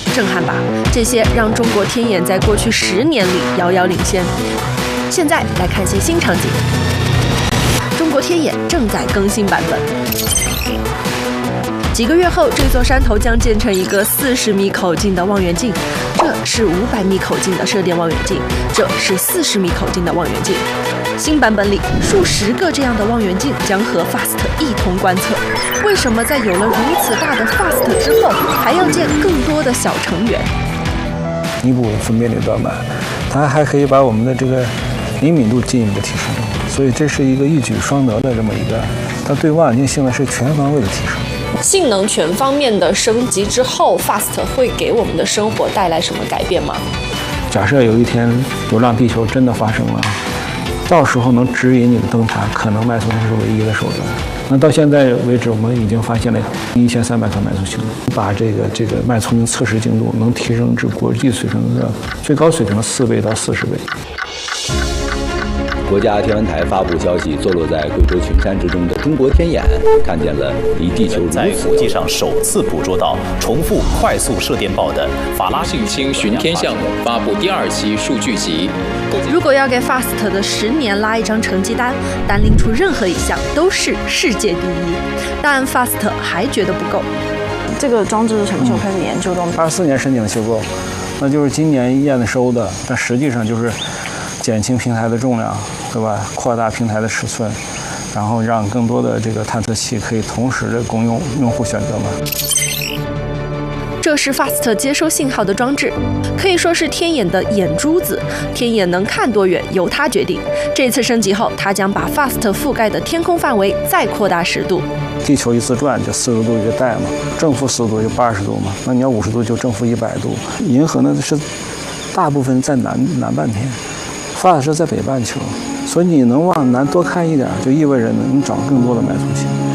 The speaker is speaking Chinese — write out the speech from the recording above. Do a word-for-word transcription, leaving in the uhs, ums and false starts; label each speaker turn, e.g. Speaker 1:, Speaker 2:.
Speaker 1: 震撼吧？这些让中国天眼在过去十年里遥遥领先。现在来看些新场景。中国天眼正在更新版本。几个月后，这座山头将建成一个四十米口径的望远镜，这是五百米口径的射电望远镜，这是四十米口径的望远镜。新版本里，数十个这样的望远镜将和 FAST 一同观测。为什么在有了如此大的 FAST 之后，还要建更多的小成员？
Speaker 2: 弥补分辨率短板，它还可以把我们的这个灵敏度进一步提升，所以这是一个一举双得的这么一个，它对望远镜性能是全方位的提升。
Speaker 1: 性能全方面的升级之后 ，FAST 会给我们的生活带来什么改变吗？
Speaker 2: 假设有一天流浪地球真的发生了，到时候能指引你的灯塔，可能脉冲是唯一的手段。那到现在为止，我们已经发现了一千三百颗脉冲星，把这个这个脉冲测试精度能提升至国际水平的最高水平的四倍到四十倍。
Speaker 3: 国家天文台发布消息，坐落在贵州群山之中的中国天眼看见了离地球
Speaker 4: 在国际上首次捕捉到重复快速射电暴的法拉
Speaker 5: 信星巡天项目发布第二期数据集。
Speaker 1: 如果要给 FAST 的十年拉一张成绩单，单拎出任何一项都是世界第一，但 FAST 还觉得不够。
Speaker 6: 这个装置是什么时候开始研究的？
Speaker 2: 二四年申请修购，那就是今年验收的，但实际上就是减轻平台的重量，对吧？扩大平台的尺寸，然后让更多的这个探测器可以同时的供用用户选择嘛。
Speaker 1: 这是 FAST 接收信号的装置，可以说是天眼的眼珠子。天眼能看多远由它决定。这次升级后，它将把 FAST 覆盖的天空范围再扩大十度。
Speaker 2: 地球一次转就四十度一个带嘛，正负四十度就八十度嘛，那你要五十度就正负一百度。银河呢是大部分在南南半天。FAST 是在北半球，所以你能往南多看一点，就意味着能找更多的脉冲星。